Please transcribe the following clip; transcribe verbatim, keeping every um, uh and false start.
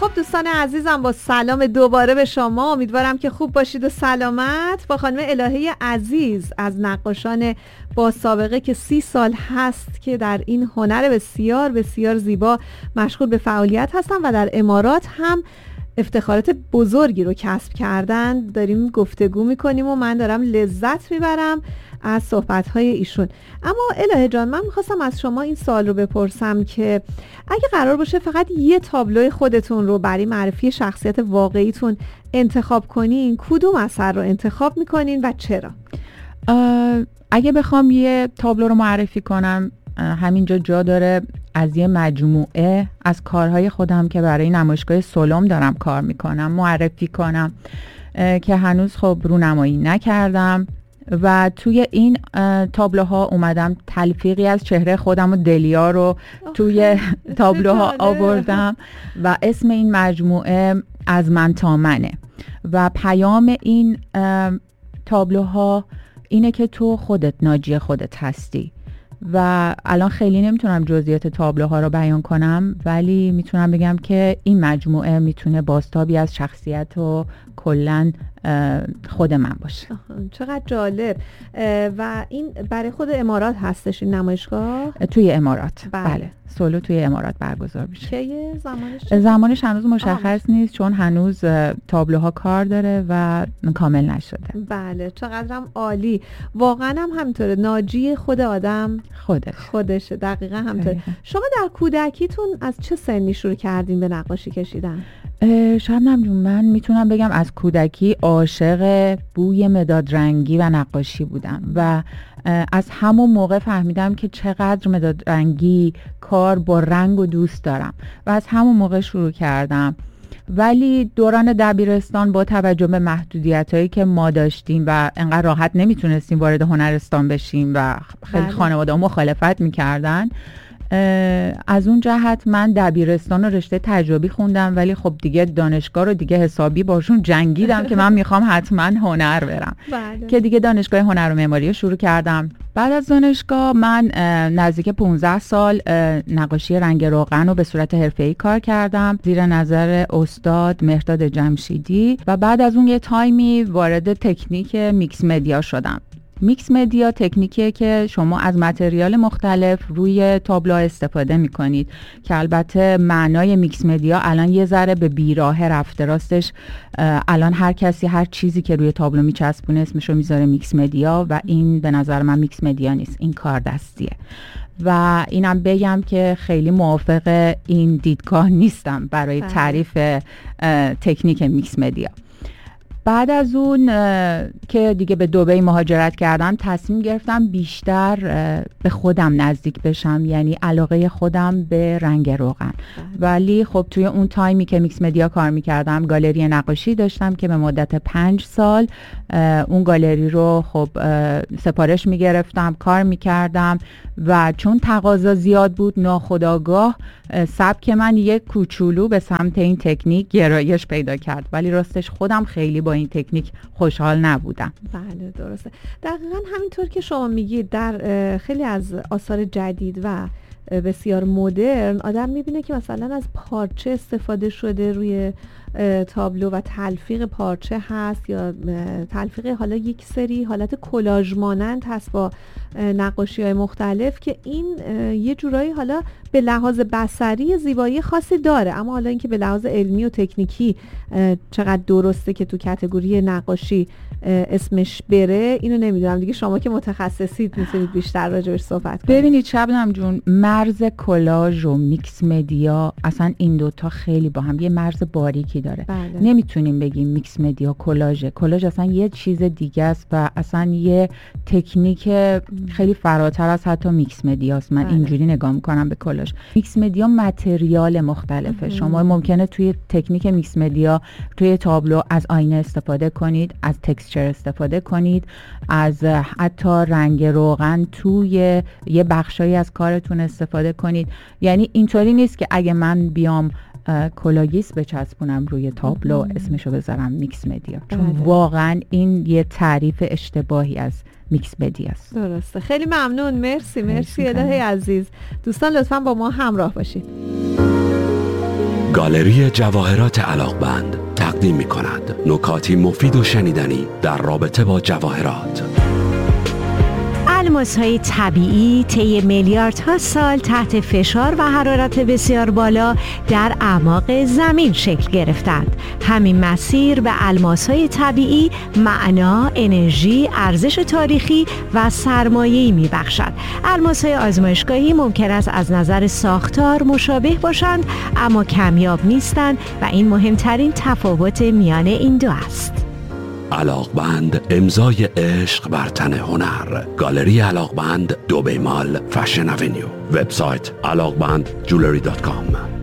خب دوستان عزیزم، با سلام دوباره به شما، امیدوارم که خوب باشید و سلامت. با خانم الهه عزیز از نقاشان با سابقه که سی سال هست که در این هنر بسیار بسیار زیبا مشغول به فعالیت هستن و در امارات هم افتخارات بزرگی رو کسب کردن، داریم گفتگو میکنیم و من دارم لذت میبرم از صحبت‌های ایشون. اما الهه جان، من میخواستم از شما این سوال رو بپرسم که اگه قرار باشه فقط یه تابلو خودتون رو برای معرفی شخصیت واقعیتون انتخاب کنین، کدوم اثر رو انتخاب میکنین و چرا؟ اگه بخوام یه تابلو رو معرفی کنم، همینجا جا داره از یه مجموعه از کارهای خودم که برای نمایشگاه سولوم دارم کار میکنم معرفی کنم که هنوز خب رونمایی نکردم و توی این تابلوها اومدم تلفیقی از چهره خودم و دلیا رو توی تابلوها آوردم و اسم این مجموعه از من تا منه و پیام این تابلوها اینه که تو خودت ناجی خودت هستی. و الان خیلی نمیتونم جزئیات تابلوها رو بیان کنم، ولی میتونم بگم که این مجموعه میتونه بازتابی از شخصیت و کلن خود من باشه. چقدر جالب. و این برای خود امارات هستش این نمایشگاه؟ توی امارات. بله, بله. سولو توی امارات برگزار میشه. که زمانش زمانش هنوز مشخص آه. نیست، چون هنوز تابلوها کار داره و کامل نشده. بله، چقدرم عالی. واقعا هم همینطوره، ناجی خود آدم خودش خودشه. دقیقا همینطوره. شما در کودکیتون از چه سنی شروع کردین به نقاشی کشیدن؟ شبنم جون، من میتونم بگم از کودکی عاشق بوی مداد رنگی و نقاشی بودم و از همون موقع فهمیدم که چقدر مداد رنگی کار با رنگ و دوست دارم و از همون موقع شروع کردم. ولی دوران دبیرستان با توجه به محدودیتایی که ما داشتیم و انقدر راحت نمیتونستیم وارد هنرستان بشیم و خیلی خانواده ها مخالفت میکردن، از اون جهت من دبیرستان و رشته تجربی خوندم، ولی خب دیگه دانشگاه رو دیگه حسابی باشون جنگیدم که من میخوام حتما هنر برم. بله. که دیگه دانشگاه هنر و معماری رو شروع کردم. بعد از دانشگاه من نزدیک پانزده سال نقاشی رنگ روغن رو به صورت حرفه‌ای کار کردم زیر نظر استاد مهرداد جمشیدی و بعد از اون یه تایمی وارد تکنیک میکس مدیا شدم. میکس مدیا تکنیکیه که شما از متریال مختلف روی تابلو استفاده میکنید که البته معنای میکس مدیا الان یه ذره به بیراه رفته. راستش الان هر کسی هر چیزی که روی تابلو میچسبونه اسمشو میذاره میکس مدیا و این به نظر من میکس مدیا نیست، این کار دستیه. و اینم بگم که خیلی موافق این دیدگاه نیستم برای تعریف تکنیک میکس مدیا. بعد از اون که دیگه به دبی مهاجرت کردم، تصمیم گرفتم بیشتر به خودم نزدیک بشم، یعنی علاقه خودم به رنگ روغن. ولی خب توی اون تایمی که میکس مدیا کار میکردم گالری نقاشی داشتم که به مدت پنج سال اون گالری رو خب سفارش میگرفتم، کار میکردم و چون تقاضا زیاد بود ناخودآگاه سبک من یک کوچولو به سمت این تکنیک گرایش پیدا کرد، ولی راستش خودم خیلی با این تکنیک خوشحال نبودم. بله درسته. دقیقاً همینطور که شما میگید در خیلی از آثار جدید و بسیار مدرن آدم میبینه که مثلا از پارچه استفاده شده روی تابلو و تلفیق پارچه هست یا تلفیق حالا یک سری حالت کلاژ مانند هست با نقاشی های مختلف که این یه جورایی حالا به لحاظ بصری زیبایی خاصی داره، اما حالا اینکه به لحاظ علمی و تکنیکی چقدر درسته که تو کاتگوری نقاشی اسمش بره اینو نمیدونم دیگه. شما که متخصصید میتونید بیشتر راجعش صحبت کنید. ببینید شبنم جون، مرز کلاژ و میکس مدیا اصلا این دوتا خیلی با هم یه مرز باریکی داره. بله. نمیتونیم بگیم میکس مدیا کلاژ. کلاژ اصلا یه چیز دیگه است و اصلا یه تکنیک خیلی فراتر از حتی میکس مدیاست. من بله. اینجوری نگاه میکنم به کلاژ. میکس مدیا متریال مختلفه. شما ممکنه توی تکنیک میکس مدیا توی تابلو از آینه استفاده کنید، از تکسچر استفاده کنید، از حتی رنگ روغن توی یه بخشایی از کارتون استفاده کنید. یعنی اینطوری نیست که اگه من بیام کلاگیس بچسبونم روی تابلو اسمشو بذارم میکس مدیا، چون بله. واقعا این یه تعریف اشتباهی از میکس مدیا است. درسته. خیلی ممنون. مرسی مرسی الهه عزیز. دوستان لطفاً با ما همراه باشید. گالری جواهرات علاقمند تقدیم می کند نکاتی مفید و شنیدنی در رابطه با جواهرات. الماس‌های طبیعی طی میلیاردها سال تحت فشار و حرارت بسیار بالا در اعماق زمین شکل گرفتند. همین مسیر به الماس‌های طبیعی معنا، انرژی، ارزش تاریخی و سرمایه‌ای می‌بخشد. الماس‌های آزمایشگاهی ممکن است از نظر ساختار مشابه باشند، اما کمیاب نیستند و این مهمترین تفاوت میان این دو است. علاقمند، امضای عشق بر تن هنر. گالری علاقمند، دبی مال، فشن اونیو. وبسایت علاقمند جولری دات کام.